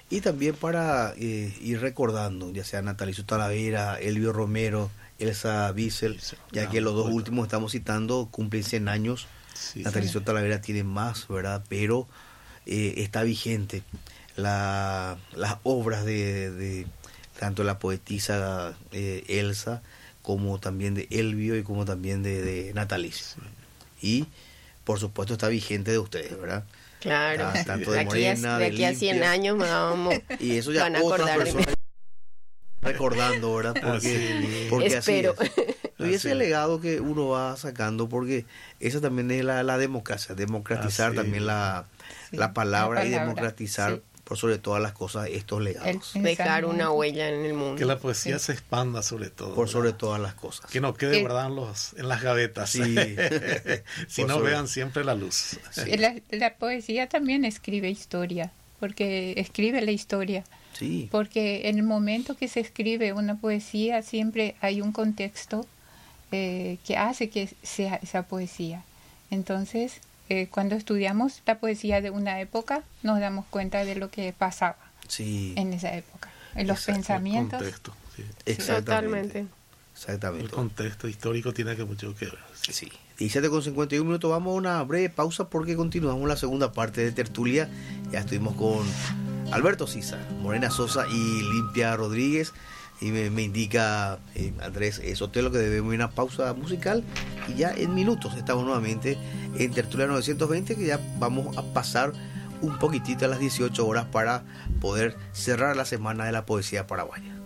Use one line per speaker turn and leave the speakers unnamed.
Y también para ir recordando, ya sea Natalicio Talavera, Elvio Romero, Elsa Wiesel, ya que los dos últimos estamos citando cumplen 100 años.
Sí,
Natalicio Talavera tiene más, ¿verdad? Pero está vigente las obras de tanto la poetisa Elsa, como también de Elvio y como también de Natalicio. Y por supuesto está vigente de ustedes, ¿verdad?
Claro,
Tanto de Morena,
de aquí a 100 años vamos,
y eso ya
van a
otra
acordar de mí.
persona recordando, ¿verdad? Porque
Espero.
así es. Y ese legado que uno va sacando, porque esa también es la democracia, democratizar también la palabra y democratizar por sobre todas las cosas estos legados.
Dejar una huella en el mundo.
Que la poesía se expanda sobre todo.
Por sobre todas las cosas.
Que no quede guardada en las gavetas.
Sí.
Si no vean siempre la luz.
Sí. La poesía también escribe historia, porque escribe la historia.
Sí.
Porque en el momento que se escribe una poesía siempre hay un contexto que hace que sea esa poesía. Entonces, cuando estudiamos la poesía de una época, nos damos cuenta de lo que pasaba en esa época, en los pensamientos.
El contexto, sí.
Exactamente.
El contexto histórico tiene mucho que ver.
Sí. 17:51 minutos, vamos a una breve pausa porque continuamos la segunda parte de Tertulia. Ya estuvimos con Alberto Sisa, Morena Sosa y Limpia Rodríguez. Y me indica Andrés Sotelo que debemos ir a una pausa musical. Y ya en minutos estamos nuevamente en Tertulia 920, que ya vamos a pasar un poquitito a las 18 horas para poder cerrar la semana de la poesía paraguaya.